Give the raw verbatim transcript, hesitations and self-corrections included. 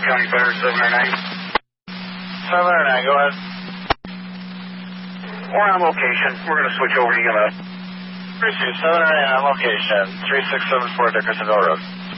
County Fire seven oh nine. seven oh nine, go ahead. We're on location. We're going to switch over to E M S. Receive seven oh nine on location, three six seven four Dickersonville Road.